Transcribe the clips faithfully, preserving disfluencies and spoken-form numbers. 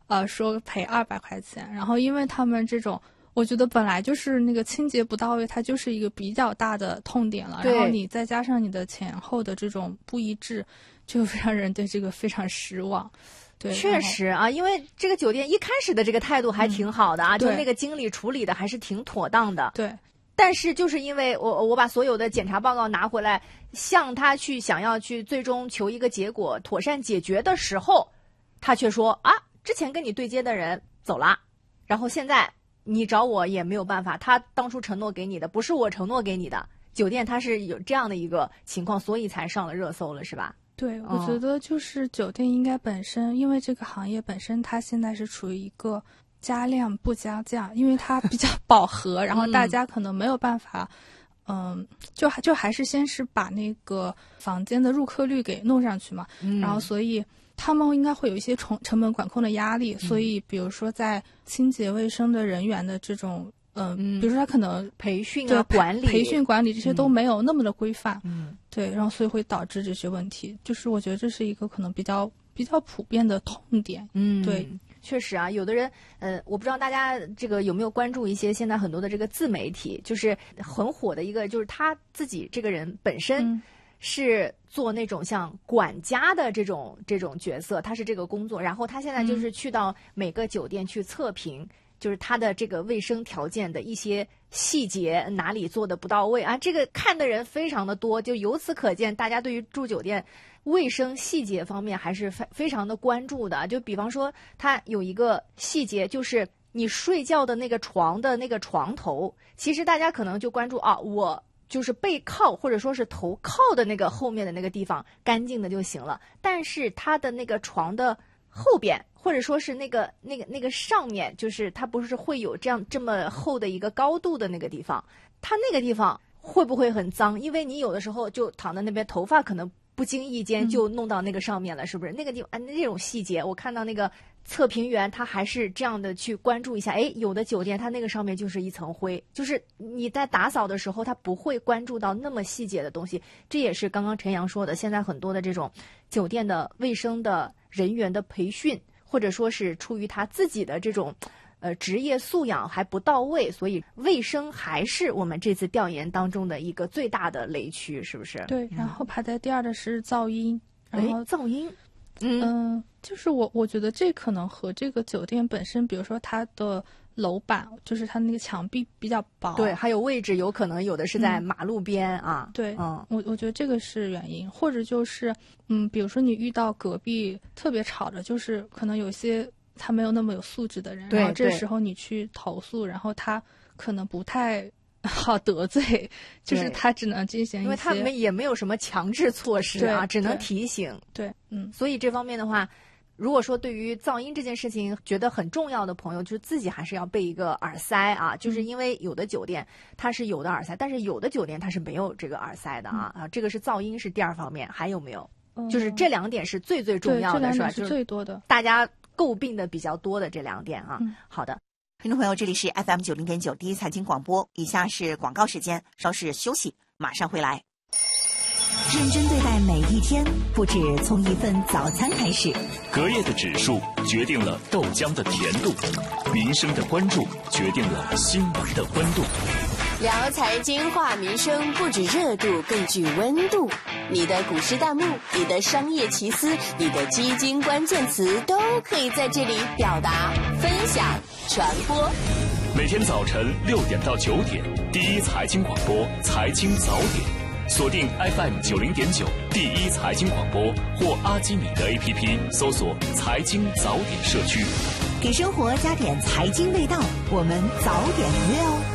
呃说赔二百块钱，然后因为他们这种。我觉得本来就是那个清洁不到位，它就是一个比较大的痛点了。然后你再加上你的前后的这种不一致，就会让人对这个非常失望。对， 确实啊，因为这个酒店一开始的这个态度还挺好的啊， 嗯、 就那个经理处理的还是挺妥当的。 对。 但是就是因为我我把所有的检查报告拿回来，向他去想要去最终求一个结果，妥善解决的时候，他却说啊，之前跟你对接的人走了，然后现在。你找我也没有办法，他当初承诺给你的不是我承诺给你的，酒店它是有这样的一个情况，所以才上了热搜了，是吧？ 对，我觉得就是酒店应该本身，因为这个行业本身它现在是处于一个加量不加价，因为它比较饱和，然后大家可能没有办法，嗯，就就还是先是把那个房间的入客率给弄上去嘛，嗯、然后所以。他们应该会有一些成成本管控的压力，所以比如说在清洁卫生的人员的这种，呃、嗯，比如说他可能培训啊、管理、 培训管理这些都没有那么的规范， 嗯， 对，然后所以会导致这些问题。就是我觉得这是一个可能比较比较普遍的痛点， 嗯， 对， 确实啊，有的人，呃，我不知道大家这个有没有关注一些现在很多的这个自媒体，就是很火的一个，就是他自己这个人本身。嗯是做那种像管家的这种这种角色，他是这个工作，然后他现在就是去到每个酒店去测评，嗯、就是他的这个卫生条件的一些细节哪里做的不到位啊，这个看的人非常的多，就由此可见，大家对于住酒店卫生细节方面还是非非常的关注的。就比方说，他有一个细节就是你睡觉的那个床的那个床头，其实大家可能就关注啊，我。就是背靠或者说是头靠的那个后面的那个地方干净的就行了，但是它的那个床的后边或者说是那个那个那个上面，就是它不是会有这样这么厚的一个高度的那个地方，它那个地方会不会很脏？因为你有的时候就躺在那边，头发可能不经意间就弄到那个上面了，嗯、是不是？那个地方啊，那种细节，我看到那个。测评员他还是这样的去关注一下，哎，有的酒店它那个上面就是一层灰，就是你在打扫的时候，他不会关注到那么细节的东西。这也是刚刚陈阳说的，现在很多的这种酒店的卫生的人员的培训，或者说是出于他自己的这种呃职业素养还不到位，所以卫生还是我们这次调研当中的一个最大的雷区，是不是？ 对，然后排在第二的是噪音，然后噪音。 嗯、呃，就是我我觉得这可能和这个酒店本身，比如说它的楼板，就是它那个墙壁比较薄， 对，还有位置有可能有的是在马路边、嗯、啊， 对， 嗯， 我我觉得这个是原因，或者就是嗯，比如说你遇到隔壁特别吵的，就是可能有些他没有那么有素质的人， 对， 然后这时候你去投诉，然后他可能不太。好得罪，就是他只能进行一些， 因为他们也没有什么强制措施啊，只能提醒。 对，嗯， 所以这方面的话，如果说对于噪音这件事情觉得很重要的朋友，就是自己还是要备一个耳塞啊，就是因为有的酒店它是有的耳塞，但是有的酒店它是没有这个耳塞的啊、嗯、啊，这个是噪音是第二方面，还有没有？嗯、就是这两点是最最重要的，是吧？ 是最多的，就是、 大家诟病的比较多的这两点啊。 嗯、 好的。 听众朋友，这里是 F M 九零点九第一财经广播，以下是广告时间，稍事休息，马上回来。认真对待每一天，不止从一份早餐开始。 隔夜的指数决定了豆浆的甜度，民生的关注决定了新闻的温度。 聊财经话民生，不止热度，更具温度。你的股市弹幕，你的商业奇思，你的基金关键词，都可以在这里表达、分享、传播。 每天早晨六点到九点，第一财经广播财经早点，锁定 F M 九零点九第一财经广播或阿基米德 A P P 搜索财经早点社区， 给生活加点财经味道，我们早点约哦。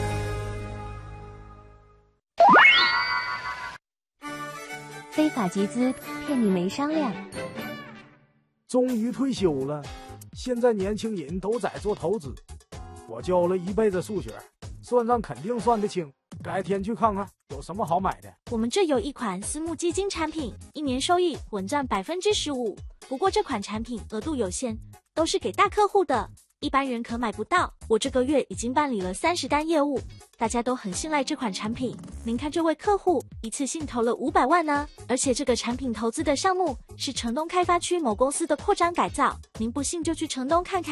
非法集资骗你没商量。 终于退休了，现在年轻人都在做投资。我教了一辈子数学，算账肯定算得清。改天去看看有什么好买的。 我们这有一款私募基金产品，一年收益稳赚百分之十五。不过这款产品额度有限，都是给大客户的，一般人可买不到。我这个月已经办理了三十单业务，大家都很信赖这款产品。您看这位客户一次性投了五百万呢，而且这个产品投资的项目是城东开发区某公司的扩张改造，您不信就去城东看看。